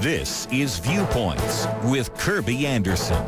This is Viewpoints with Kirby Anderson.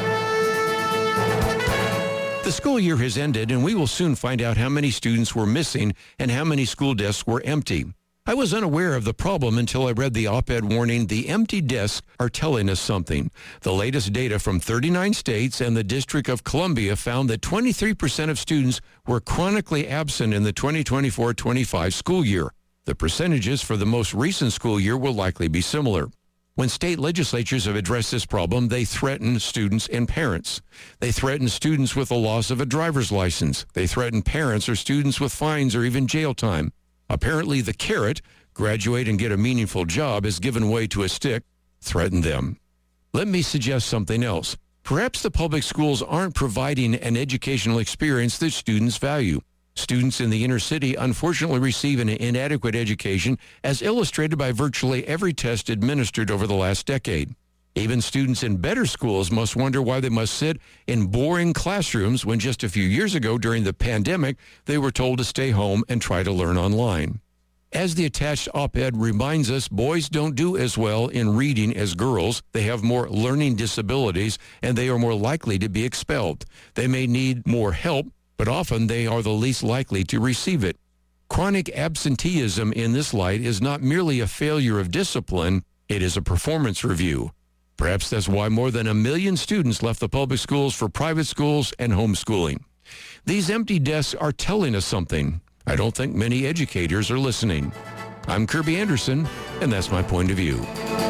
The school year has ended, and we will soon find out how many students were missing and how many school desks were empty. I was unaware of the problem until I read the op-ed warning, "The empty desks are telling us something." The latest data from 39 states and the District of Columbia found that 23% of students were chronically absent in the 2024-25 school year. The percentages for the most recent school year will likely be similar. When state legislatures have addressed this problem, they threaten students and parents. They threaten students with the loss of a driver's license. They threaten parents or students with fines or even jail time. Apparently, the carrot, graduate and get a meaningful job, has given way to a stick, threaten them. Let me suggest something else. Perhaps the public schools aren't providing an educational experience that students value. Students in the inner city unfortunately receive an inadequate education, as illustrated by virtually every test administered over the last decade. Even students in better schools must wonder why they must sit in boring classrooms when just a few years ago during the pandemic, they were told to stay home and try to learn online. As the attached op-ed reminds us, boys don't do as well in reading as girls. They have more learning disabilities, and they are more likely to be expelled. They may need more help, but often they are the least likely to receive it. Chronic absenteeism in this light is not merely a failure of discipline, it is a performance review. Perhaps that's why more than 1 million students left the public schools for private schools and homeschooling. These empty desks are telling us something. I don't think many educators are listening. I'm Kirby Anderson, and that's my point of view.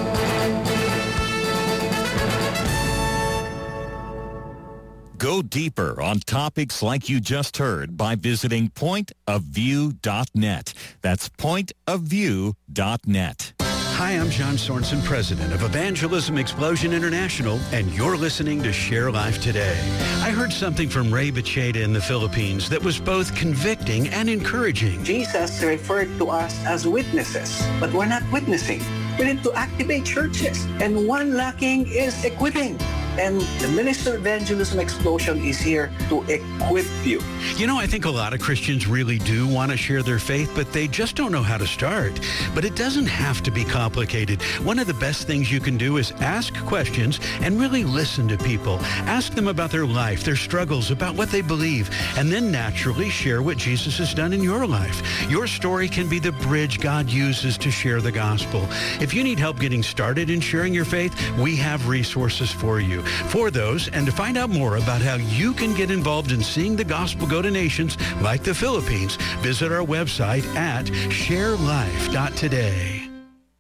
Go deeper on topics like you just heard by visiting pointofview.net. That's pointofview.net. Hi, I'm John Sorensen, president of Evangelism Explosion International, and you're listening to Share Life Today. I heard something from Ray Bacheda in the Philippines that was both convicting and encouraging. Jesus referred to us as witnesses, but we're not witnessing. We need to activate churches, and one lacking is equipping. And the Minister of Evangelism Explosion is here to equip you. You know, I think a lot of Christians really do want to share their faith, but they just don't know how to start. But it doesn't have to be complicated. One of the best things you can do is ask questions and really listen to people. Ask them about their life, their struggles, about what they believe, and then naturally share what Jesus has done in your life. Your story can be the bridge God uses to share the gospel. If you need help getting started in sharing your faith, we have resources for you. For those, and to find out more about how you can get involved in seeing the gospel go to nations like the Philippines, visit our website at sharelife.today.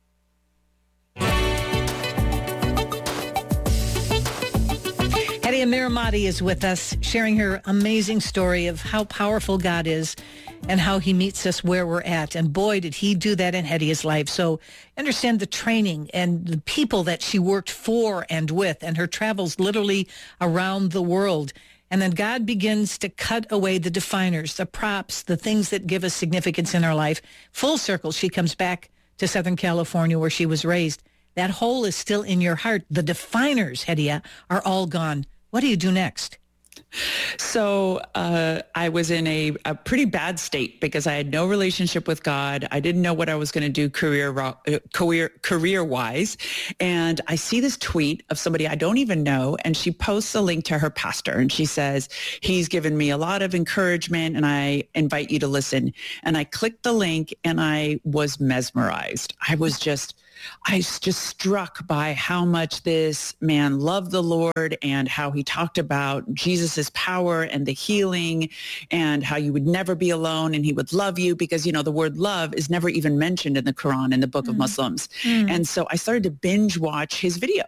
Hedia Miramati is with us, sharing her amazing story of how powerful God is and how he meets us where we're at. And boy, did he do that in Hedia's life. So understand the training and the people that she worked for and with, and her travels literally around the world. And then God begins to cut away the definers, the props, the things that give us significance in our life. Full circle, she comes back to Southern California where she was raised. That hole is still in your heart. The definers, Hedia, are all gone. What do you do next? So I was in a pretty bad state because I had no relationship with God. I didn't know what I was going to do career-wise. And I see this tweet of somebody I don't even know, and she posts a link to her pastor. And she says, he's given me a lot of encouragement, and I invite you to listen. And I clicked the link, and I was mesmerized. I was just struck by how much this man loved the Lord and how he talked about Jesus's power and the healing and how you would never be alone and he would love you because, you know, the word love is never even mentioned in the Quran, in the book of Muslims. And so I started to binge watch his videos.